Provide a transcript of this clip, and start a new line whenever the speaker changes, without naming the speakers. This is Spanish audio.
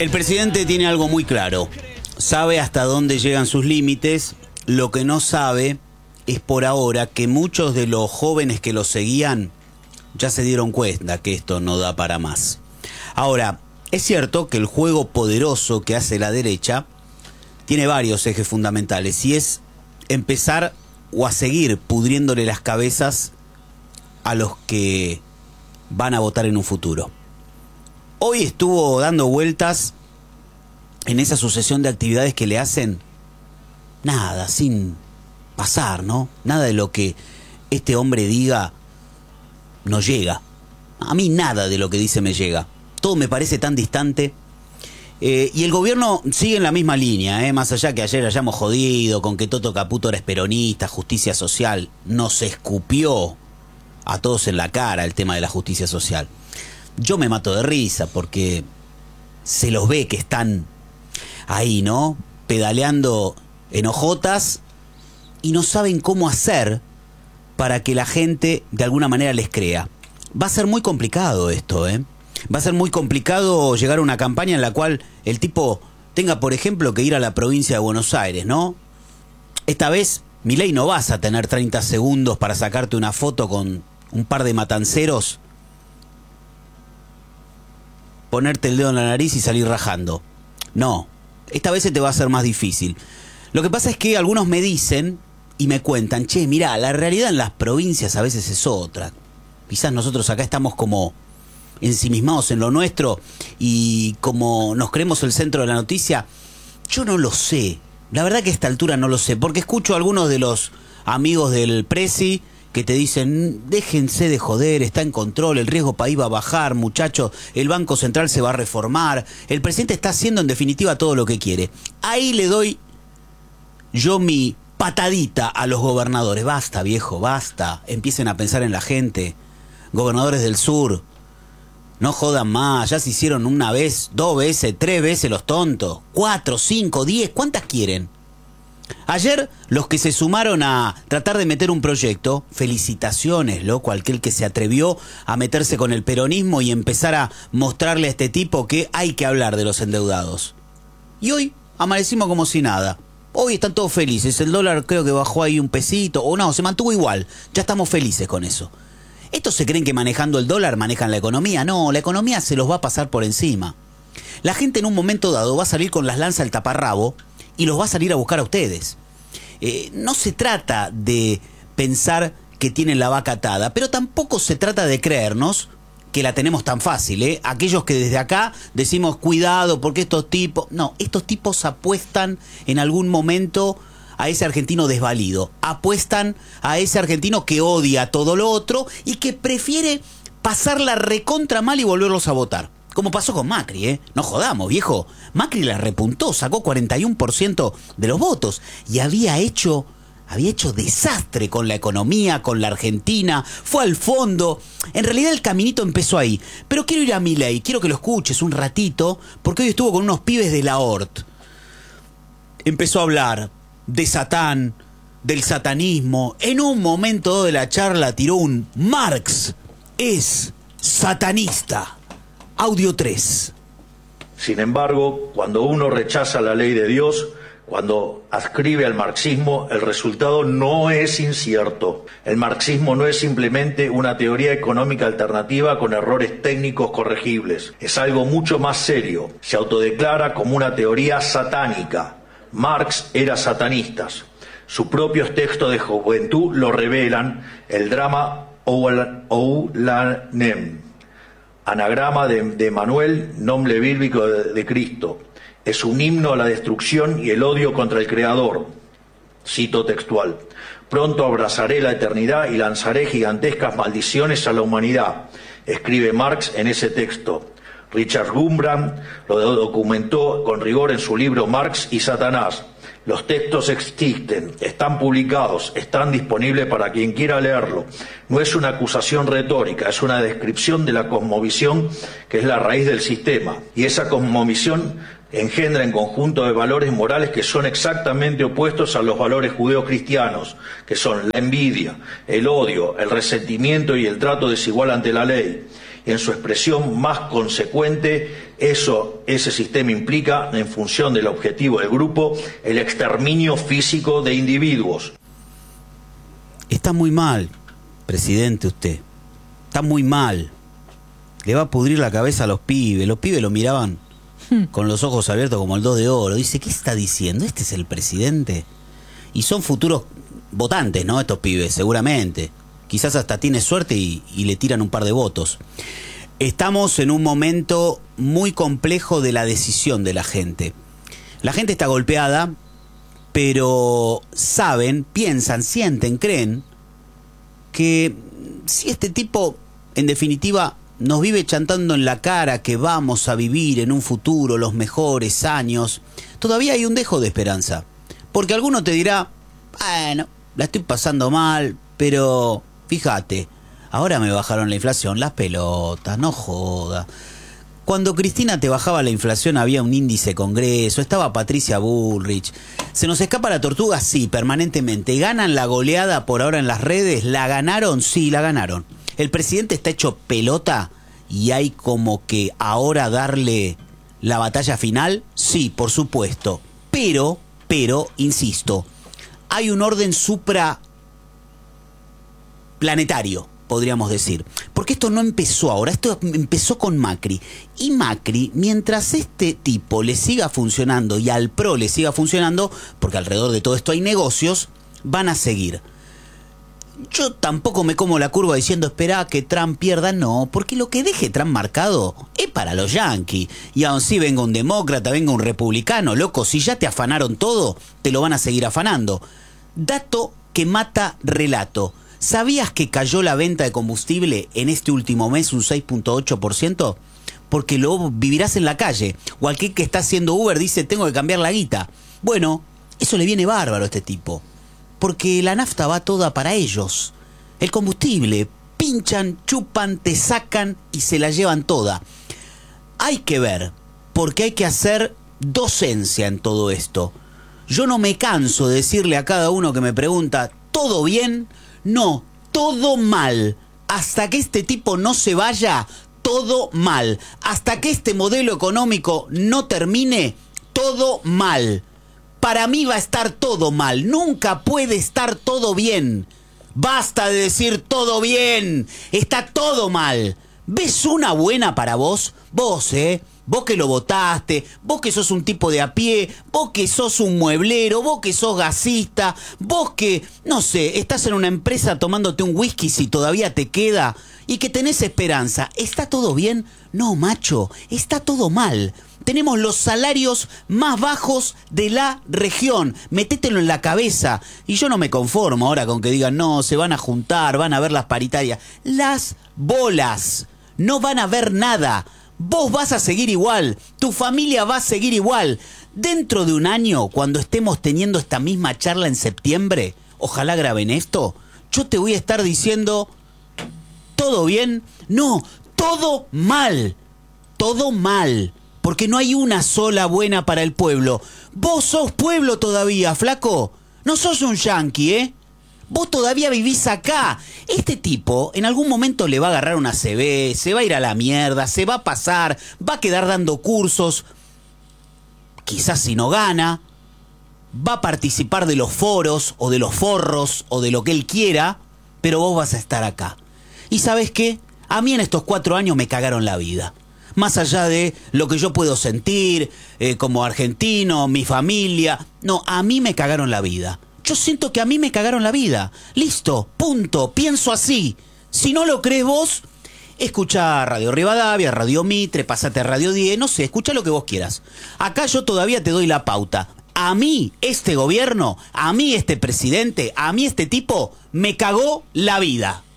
El presidente tiene algo muy claro. Sabe hasta dónde llegan sus límites. Lo que no sabe es por ahora que muchos de los jóvenes que lo seguían ya se dieron cuenta que esto no da para más. Ahora, es cierto que el juego poderoso que hace la derecha tiene varios ejes fundamentales y es empezar o a seguir pudriéndole las cabezas a los que van a votar en un futuro. Hoy estuvo dando vueltas en esa sucesión de actividades que le hacen nada, sin pasar, ¿no? Nada de lo que este hombre diga no llega. A mí nada de lo que dice me llega. Todo me parece tan distante. Y el gobierno sigue en la misma línea, más allá que ayer hayamos jodido con que Toto Caputo era peronista, justicia social. Nos escupió a todos en la cara el tema de la justicia social. Yo me mato de risa porque se los ve que están ahí, ¿no? Pedaleando en hojotas y no saben cómo hacer para que la gente de alguna manera les crea. Va a ser muy complicado esto, Va a ser muy complicado llegar a una campaña en la cual el tipo tenga, por ejemplo, que ir a la provincia de Buenos Aires, ¿no? Esta vez, Milei, no vas a tener 30 segundos para sacarte una foto con un par de matanceros, ponerte el dedo en la nariz y salir rajando. No, esta vez se te va a hacer más difícil. Lo que pasa es que algunos me dicen y me cuentan, che, mirá, la realidad en las provincias a veces es otra. Quizás nosotros acá estamos como ensimismados en lo nuestro y como nos creemos el centro de la noticia. Yo no lo sé, la verdad que a esta altura no lo sé, porque escucho a algunos de los amigos del Presi que te dicen, déjense de joder, está en control, el riesgo país va a bajar, muchachos, el Banco Central se va a reformar, el presidente está haciendo en definitiva todo lo que quiere. Ahí le doy yo mi patadita a los gobernadores. Basta, viejo, basta, empiecen a pensar en la gente. Gobernadores del sur, no jodan más, ya se hicieron una vez, 2 veces, 3 veces los tontos, 4, 5, 10, ¿cuántas quieren? Ayer los que se sumaron a tratar de meter un proyecto, felicitaciones, loco, aquel que se atrevió a meterse con el peronismo y empezar a mostrarle a este tipo que hay que hablar de los endeudados. Y hoy amanecimos como si nada. Hoy están todos felices, el dólar creo que bajó ahí un pesito, o no, se mantuvo igual, ya estamos felices con eso. ¿Estos se creen que manejando el dólar manejan la economía? No, la economía se los va a pasar por encima. La gente en un momento dado va a salir con las lanzas al taparrabo y los va a salir a buscar a ustedes. No se trata de pensar que tienen la vaca atada, pero tampoco se trata de creernos que la tenemos tan fácil, Aquellos que desde acá decimos cuidado porque estos tipos... No, estos tipos apuestan en algún momento a ese argentino desvalido, apuestan a ese argentino que odia todo lo otro y que prefiere pasarla recontra mal y volverlos a votar. Como pasó con Macri, No jodamos, viejo. Macri la repuntó, sacó 41% de los votos y había hecho desastre con la economía, con la Argentina, fue al fondo. En realidad el caminito empezó ahí. Pero quiero ir a Milei, quiero que lo escuches un ratito, porque hoy estuvo con unos pibes de la Hort. Empezó a hablar de Satán, del satanismo. En un momento de la charla tiró un Marx es satanista. Audio 3.
Sin embargo, cuando uno rechaza la ley de Dios, cuando adscribe al marxismo, el resultado no es incierto. El marxismo no es simplemente una teoría económica alternativa con errores técnicos corregibles. Es algo mucho más serio. Se autodeclara como una teoría satánica. Marx era satanista. Sus propios textos de juventud lo revelan. El drama Oulanem, anagrama de Manuel, nombre bíblico de Cristo. Es un himno a la destrucción y el odio contra el Creador. Cito textual. Pronto abrazaré la eternidad y lanzaré gigantescas maldiciones a la humanidad, escribe Marx en ese texto. Richard Gumbrand lo documentó con rigor en su libro Marx y Satanás. Los textos existen, están publicados, están disponibles para quien quiera leerlo. No es una acusación retórica, es una descripción de la cosmovisión que es la raíz del sistema. Y esa cosmovisión engendra en conjunto de valores morales que son exactamente opuestos a los valores judeocristianos, que son la envidia, el odio, el resentimiento y el trato desigual ante la ley. en su expresión más consecuente. Ese sistema implica, en función del objetivo del grupo, el exterminio físico de individuos.
Está muy mal, presidente, usted. Está muy mal. Le va a pudrir la cabeza a los pibes. Los pibes lo miraban con los ojos abiertos como el 2 de oro. Dice, ¿qué está diciendo? ¿Este es el presidente? Y son futuros votantes, ¿no? Estos pibes, seguramente. Quizás hasta tiene suerte y le tiran un par de votos. Estamos en un momento muy complejo de la decisión de la gente. La gente está golpeada, pero saben, piensan, sienten, creen que si este tipo, en definitiva, nos vive chantando en la cara que vamos a vivir en un futuro los mejores años, todavía hay un dejo de esperanza. Porque alguno te dirá, bueno, la estoy pasando mal, pero fíjate, ahora me bajaron la inflación, las pelotas, no joda. Cuando Cristina te bajaba la inflación había un índice Congreso, estaba Patricia Bullrich. ¿Se nos escapa la tortuga? Sí, permanentemente. ¿Ganan la goleada por ahora en las redes? ¿La ganaron? Sí, la ganaron. El presidente está hecho pelota y hay como que ahora darle la batalla final. Sí, por supuesto. Pero, insisto, hay un orden supraplanetario, podríamos decir. Porque esto no empezó ahora, esto empezó con Macri. Y Macri, mientras este tipo le siga funcionando y al PRO le siga funcionando, porque alrededor de todo esto hay negocios, van a seguir. Yo tampoco me como la curva diciendo espera que Trump pierda, no, porque lo que deje Trump marcado es para los yanquis. Y aun si venga un demócrata, venga un republicano, loco, si ya te afanaron todo, te lo van a seguir afanando. Dato que mata relato. ¿Sabías que cayó la venta de combustible en este último mes un 6.8%? Porque lo vivirás en la calle. O aquel que está haciendo Uber dice, tengo que cambiar la guita. Bueno, eso le viene bárbaro a este tipo. Porque la nafta va toda para ellos. El combustible, pinchan, chupan, te sacan y se la llevan toda. Hay que ver, porque hay que hacer docencia en todo esto. Yo no me canso de decirle a cada uno que me pregunta, ¿todo bien? No, todo mal. Hasta que este tipo no se vaya, todo mal. Hasta que este modelo económico no termine, todo mal. Para mí va a estar todo mal. Nunca puede estar todo bien. Basta de decir todo bien. Está todo mal. ¿Ves una buena para vos? Vos, vos que lo votaste, vos que sos un tipo de a pie, vos que sos un mueblero, vos que sos gasista, vos que, no sé, estás en una empresa tomándote un whisky si todavía te queda y que tenés esperanza. ¿Está todo bien? No, macho, está todo mal. Tenemos los salarios más bajos de la región. Metételo en la cabeza. Y yo no me conformo ahora con que digan, no, se van a juntar, van a ver las paritarias. Las bolas. No van a ver nada. Vos vas a seguir igual. Tu familia va a seguir igual. Dentro de un año, cuando estemos teniendo esta misma charla en septiembre, ojalá graben esto, yo te voy a estar diciendo, ¿todo bien? No, todo mal. Todo mal. Porque no hay una sola buena para el pueblo. Vos sos pueblo todavía, flaco. No sos un yanqui, ¿eh? Vos todavía vivís acá. Este tipo en algún momento le va a agarrar una CB, se va a ir a la mierda, se va a pasar, va a quedar dando cursos. Quizás si no gana, va a participar de los foros o de los forros o de lo que él quiera, pero vos vas a estar acá. ¿Y sabés qué? A mí en estos 4 años me cagaron la vida. Más allá de lo que yo puedo sentir como argentino, mi familia. No, a mí me cagaron la vida. Yo siento que a mí me cagaron la vida. Listo, punto, pienso así. Si no lo crees vos, escucha Radio Rivadavia, Radio Mitre, pasate a Radio 10, no sé, escucha lo que vos quieras. Acá yo todavía te doy la pauta. A mí este gobierno, a mí este presidente, a mí este tipo, me cagó la vida.